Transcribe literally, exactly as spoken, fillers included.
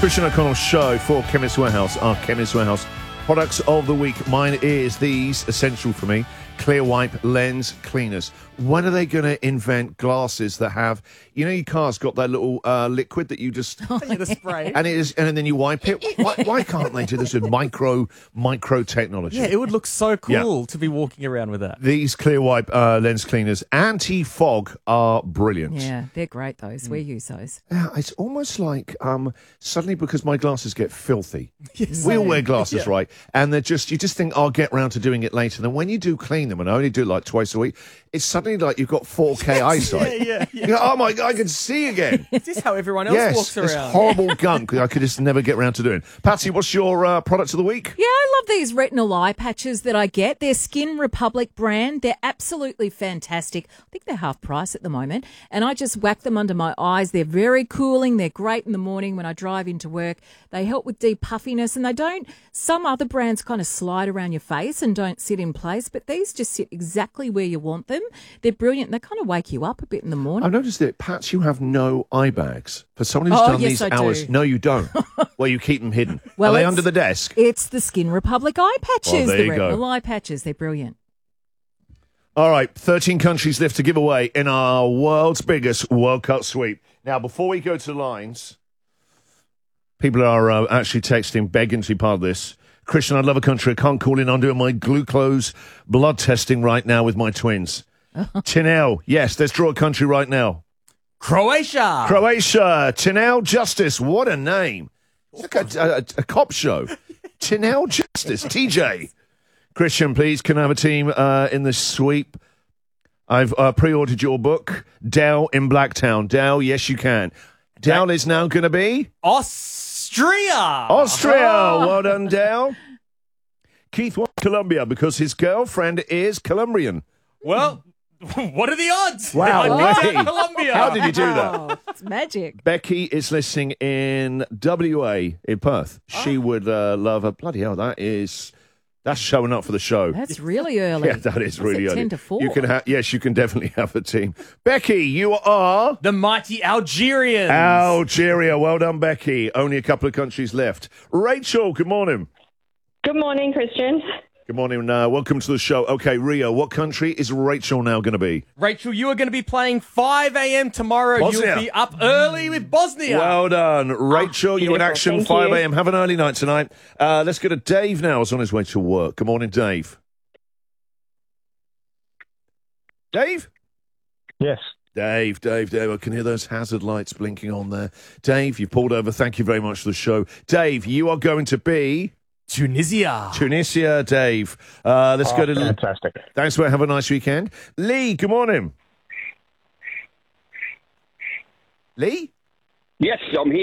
Christian O'Connell's show for Chemist Warehouse, our Chemist Warehouse products of the week. Mine is these, essential for me, Clear Wipe lens cleaners. When are they going to invent glasses that have, you know, your car's got that little uh, liquid that you just the spray, and it is, and then you wipe it. Why, why can't they do this with micro micro technology? Yeah, it would look so cool yeah. to be walking around with that. These Clear Wipe uh, lens cleaners, anti-fog, are brilliant. Yeah, they're great. Those mm. we use those. Yeah, it's almost like um, suddenly because my glasses get filthy. Yes. We all wear glasses, yeah. right? And they're just you just think I'll get round to doing it later. Then when you do clean them, and I only do it like twice a week, it's suddenly like you've got four K eyesight. Yeah, yeah, yeah. You go, oh my God, I can see again. Is this how everyone else yes, walks around? Yes, horrible gunk I could just never get round to doing. Patsy, what's your uh, product of the week? Yeah, I love these retinal eye patches that I get. They're Skin Republic brand. They're absolutely fantastic. I think they're half price at the moment. And I just whack them under my eyes. They're very cooling. They're great in the morning when I drive into work. They help with deep puffiness, and they don't, some other brands kind of slide around your face and don't sit in place, but these just sit exactly where you want them. They're brilliant. They kind of wake you up a bit in the morning. I've noticed that, Pats, you have no eye bags. For someone who's oh, done yes, these I hours, do. no, you don't. Well, you keep them hidden. Well, Are they under the desk? It's the Skin Republic eye patches. Well, there the you retinal go. eye patches. They're brilliant. All right, thirteen countries left to give away in our world's biggest World Cup sweep. Now, before we go to the lines, people are uh, actually texting, begging to be part of this. Christian, I love a country. I can't call in. I'm doing my glucose blood testing right now with my twins. Tinel, yes, let's draw a country right now. Croatia. Croatia. Tinel Justice. What a name. It's like a, a, a cop show. Tinel Justice. T J. Christian, please, can I have a team uh, in the sweep? I've uh, pre-ordered your book, Dow in Blacktown. Dow, yes, you can. Dow is now going to be? Austria. Austria. Oh. Well done, Dow. Keith wants Colombia because his girlfriend is Colombian. Well, what are the odds? Wow, I wait. Colombia. How did you do that? Oh, it's magic. Becky is listening in W A in Perth. She oh. would uh, love a bloody hell. That is that's showing up for the show. That's really early. Yeah, that is That's really early. Ten to four. You can ha- yes, you can definitely have a team. Becky, you are the mighty Algerians. Algeria. Well done, Becky. Only a couple of countries left. Rachel, good morning. Good morning, Christian. Good morning. Uh, welcome to the show. Okay, Rio, what country is Rachel now going to be? Rachel, you are going to be playing five a.m. tomorrow. Bosnia. You'll be up early with Bosnia. Well done. Rachel, oh, you in action, Thank five you. a.m. Have an early night tonight. Uh, let's go to Dave now. He's on his way to work. Good morning, Dave. Dave? Yes. Dave, Dave, Dave, I can hear those hazard lights blinking on there. Dave, you pulled over. Thank you very much for the show. Dave, you are going to be... Tunisia. Tunisia, Dave. Uh, let's oh, go to... Fantastic. Thanks for Have a nice weekend. Lee, good morning. Lee? Yes, I'm here.